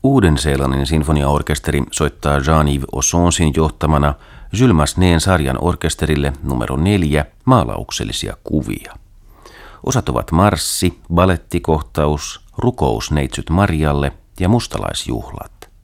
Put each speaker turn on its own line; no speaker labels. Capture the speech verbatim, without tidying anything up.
Uuden-Seelannin sinfoniaorkesteri soittaa Jean-Yves Ossonsin johtamana Jules Massenet'n sarjan orkesterille numero neljä maalauksellisia kuvia. Osat ovat marssi, balettikohtaus, rukous neitsyt Marialle ja mustalaisjuhlat.